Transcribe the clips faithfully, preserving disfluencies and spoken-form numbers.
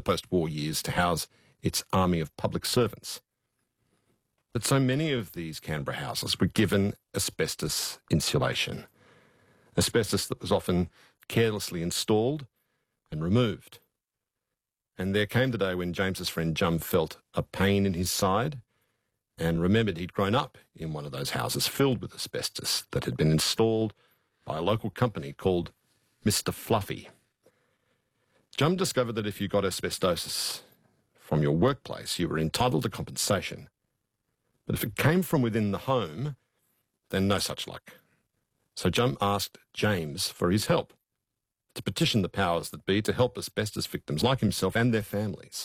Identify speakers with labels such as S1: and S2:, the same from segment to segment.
S1: post-war years to house its army of public servants. But so many of these Canberra houses were given asbestos insulation, asbestos that was often carelessly installed and removed. And there came the day when James's friend Jum felt a pain in his side and remembered he'd grown up in one of those houses filled with asbestos that had been installed by a local company called Mister Fluffy. Jum discovered that if you got asbestosis from your workplace, you were entitled to compensation. But if it came from within the home, then no such luck. So Jum asked James for his help, to petition the powers that be to help asbestos victims like himself and their families.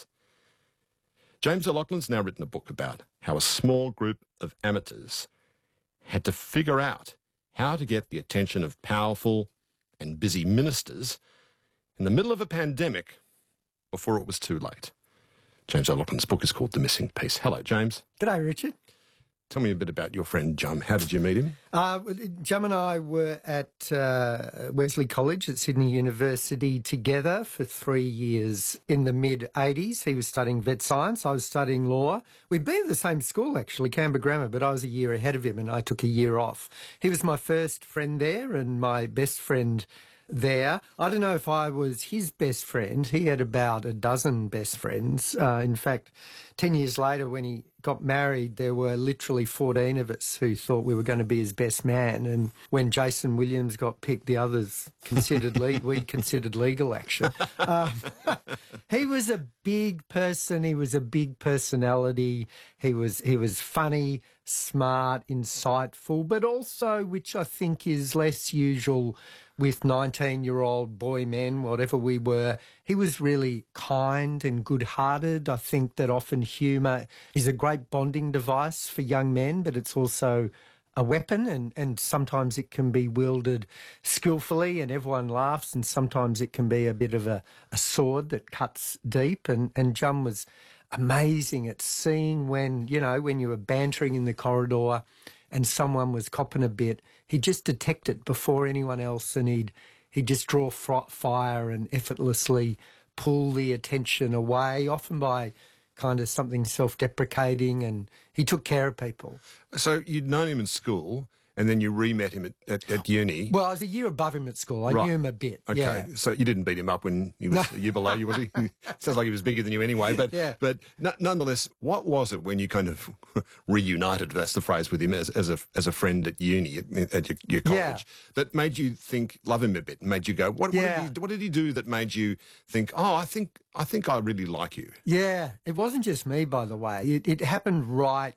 S1: James O'Loughlin's now written a book about how a small group of amateurs had to figure out how to get the attention of powerful and busy ministers in the middle of a pandemic before it was too late. James O'Loughlin's book is called The Missing Piece. Hello, James.
S2: G'day, Richard.
S1: Tell me a bit about your friend Jum. How did you meet him?
S2: Uh, Jum and I were at uh, Wesley College at Sydney University together for three years in the mid eighties. He was studying vet science. I was studying law. We'd been at the same school, actually, Canberra Grammar, but I was a year ahead of him and I took a year off. He was my first friend there and my best friend there. I don't know if I was his best friend. He had about a dozen best friends. Uh, in fact, ten years later when he got married, there were literally fourteen of us who thought we were going to be his best man. And when Jason Williams got picked, the others considered le- we considered legal action. Um, he was a big person. He was a big personality. He was he was funny, smart, insightful, but also, which I think is less usual with nineteen-year-old boy men, whatever we were, he was really kind and good-hearted. I think that often humour is a great bonding device for young men, but it's also a weapon, and, and sometimes it can be wielded skillfully and everyone laughs, and sometimes it can be a bit of a, a sword that cuts deep. And, and Jum was amazing at seeing when, you know, when you were bantering in the corridor and someone was copping a bit, he'd just detect it before anyone else, and he'd he'd just draw fire and effortlessly pull the attention away, often by kind of something self-deprecating, and he took care of people.
S1: So you'd known him in school, and then you re-met him at, at, at uni.
S2: Well, I was a year above him at school. I
S1: Right.
S2: knew him a bit.
S1: Okay,
S2: Yeah.
S1: so you didn't beat him up when he was a year below you, was he? Sounds like he was bigger than you anyway. But
S2: Yeah.
S1: but n- nonetheless, what was it when you kind of reunited, that's the phrase, with him as, as a as a friend at uni, at, at your, your college,
S2: Yeah.
S1: that made you think, love him a bit, and made you go, what,
S2: Yeah.
S1: what, did he, what did he do that made you think, oh, I think I think I really like you?
S2: Yeah, it wasn't just me, by the way. It, it happened right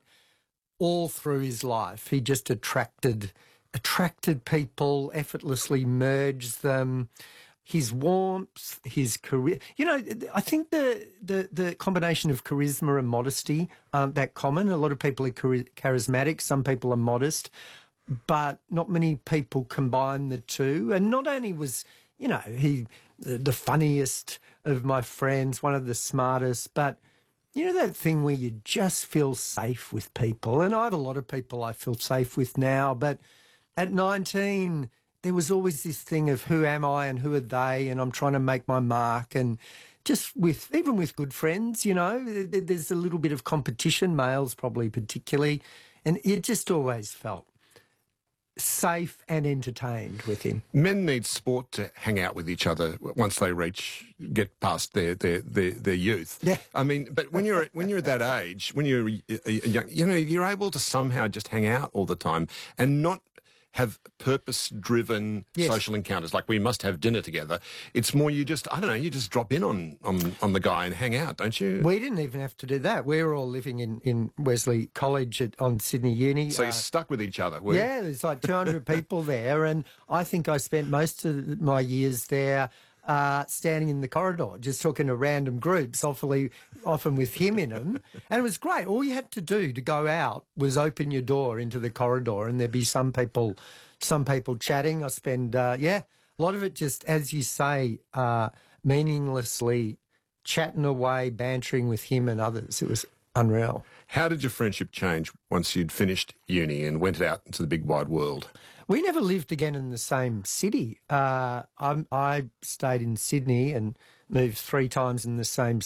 S2: all through his life. He just attracted attracted people, effortlessly merged them. His warmth, his career. You know, I think the the, the combination of charisma and modesty aren't that common. A lot of people are chari- charismatic. Some people are modest. But not many people combine the two. And not only was, you know, he the, the funniest of my friends, one of the smartest, but you know that thing where you just feel safe with people. And I have a lot of people I feel safe with now, but at nineteen, there was always this thing of who am I and who are they, and I'm trying to make my mark. And just with, even with good friends, you know, there's a little bit of competition, males probably particularly, and it just always felt safe and entertained with him.
S1: Men need sport to hang out with each other once they reach, get past their their their, their youth.
S2: Yeah.
S1: I mean, but when you're when you're at that age, when you're a, a young, you know, you're able to somehow just hang out all the time and not have purpose-driven
S2: Yes.
S1: social encounters like we must have dinner together. It's more you just, I don't know, you just drop in on, on, on the guy and hang out, don't you?
S2: We didn't even have to do that. We were all living in, in Wesley College at, on Sydney Uni.
S1: So
S2: Uh,
S1: you're stuck with each other, were you?
S2: Yeah, there's like two hundred people there, and I think I spent most of my years there uh, standing in the corridor, just talking to random groups, often, often with him in them. And it was great. All you had to do to go out was open your door into the corridor, and there'd be some people, some people chatting. I spend, uh, yeah, a lot of it just, as you say, uh, meaninglessly chatting away, bantering with him and others. It was unreal.
S1: How did your friendship change once you'd finished uni and went out into the big wide world?
S2: We never lived again in the same city. Uh, I, I stayed in Sydney and moved three times in the same